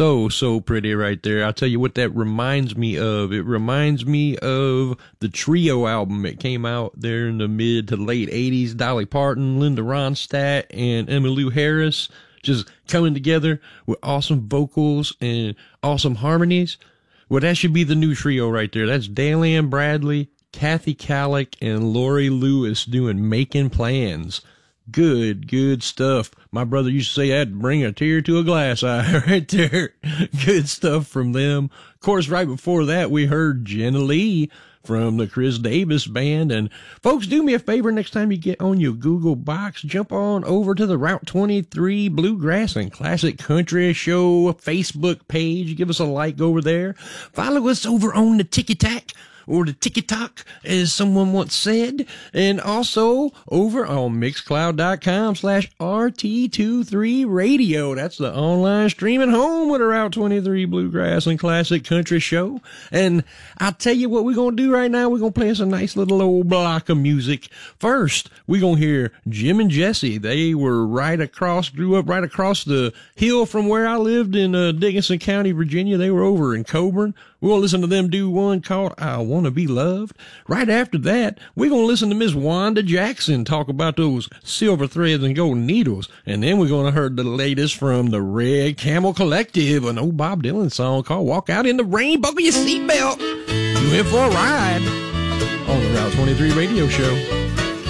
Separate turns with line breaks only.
So pretty right there. I'll tell you what that reminds me of. It reminds me of the Trio album. It came out there in the mid to late 80s. Dolly Parton, Linda Ronstadt, and Emmylou Harris just coming together with awesome vocals and awesome harmonies. Well, that should be the new trio right there. That's Dale Ann Bradley, Kathy Kallick, and Lori Lewis doing Making Plans. Good stuff. My brother used to say I'd bring a tear to a glass eye right there. Good stuff from them. Of course, right before that, we heard Jenna Lee from the Chris Davis Band. And folks, do me a favor next time you get on your Google box, jump on over to the Route 23 Bluegrass and Classic Country Show Facebook page. Give us a like over there. Follow us over on the Tiki-Tac, or the TikTok, as someone once said, and also over on Mixcloud.com/RT23Radio. That's the online streaming home of the Route 23 Bluegrass and Classic Country Show. And I'll tell you what we're going to do right now. We're going to play us a nice little old block of music. First, we're going to hear Jim and Jesse. They were grew up right across the hill from where I lived in Dickinson County, Virginia. They were over in Coburn. We're going to listen to them do one called I Want to Be Loved. Right after that, we're going to listen to Miss Wanda Jackson talk about those silver threads and golden needles. And then we're going to hear the latest from the Red Camel Collective, an old Bob Dylan song called Walk Out in the Rain. Buckle your seatbelt. You in for a ride on the Route 23 radio show.